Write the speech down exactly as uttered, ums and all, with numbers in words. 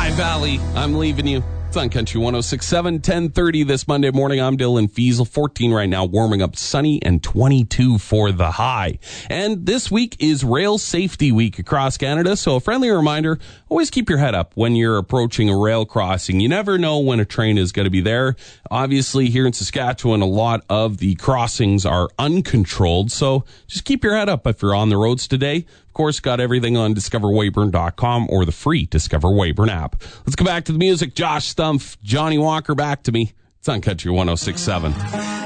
High Valley, I'm leaving you. It's on Country one oh six point seven, ten thirty this Monday morning. I'm Dylan Fiesel, fourteen right now, warming up sunny and twenty-two for the high. And this week is Rail Safety Week across Canada, so a friendly reminder, always keep your head up when you're approaching a rail crossing. You never know when a train is going to be there. Obviously, here in Saskatchewan, a lot of the crossings are uncontrolled, so just keep your head up if you're on the roads today. Of course, got everything on discover weyburn dot com or the free Discover Weyburn app. Let's go back to the music. Josh Stumpf, Johnny Walker, Back to Me. It's on Country one oh six point seven.